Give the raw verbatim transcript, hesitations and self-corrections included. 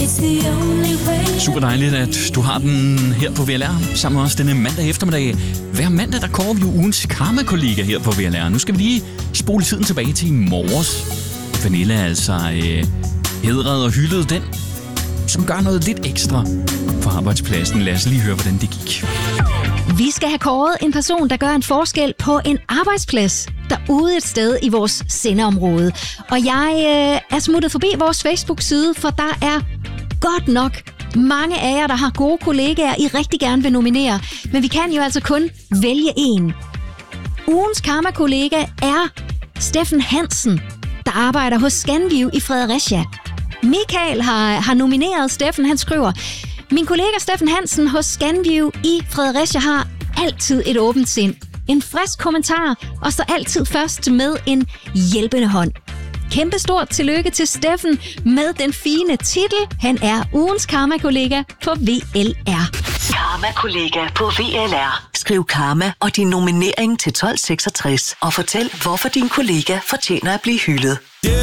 Super dejligt, at du har den her på V L R sammen med os denne mandag eftermiddag. Hver mandag, der går vi jo ugens karma-kollega her på V L R. Nu skal vi lige spole tiden tilbage til i morges. Pernille altså øh, hedrede og hyldede den, som gør noget lidt ekstra for arbejdspladsen. Lad os lige høre, hvordan det gik. Vi skal have kåret en person, der gør en forskel på en arbejdsplads derude et sted i vores sendeområde. Og jeg øh, er smuttet forbi vores Facebook-side, for der er godt nok mange af jer, der har gode kollegaer, I rigtig gerne vil nominere. Men vi kan jo altså kun vælge en. Ugens karma-kollega er Steffen Hansen, der arbejder hos Scanview i Fredericia. Michael har, har nomineret Steffen. Han skriver: min kollega Steffen Hansen hos Scanview i Fredericia har altid et åbent sind, en frisk kommentar og står altid først med en hjælpende hånd. Kæmpe stort tillykke til Steffen med den fine titel. Han er ugens karma-kollega på V L R. Karma-kollega på V L R. Skriv karma og din nominering til tolv seksogtres og fortæl, hvorfor din kollega fortjener at blive hyldet.